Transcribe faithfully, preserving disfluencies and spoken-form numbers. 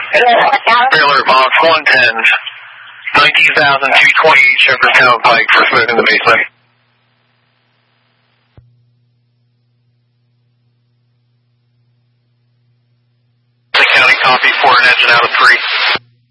Trailer box one ten, nineteen thousand two twenty-eight Shepherdstown Pike for smoke in the basement. The county copy for an engine out of three.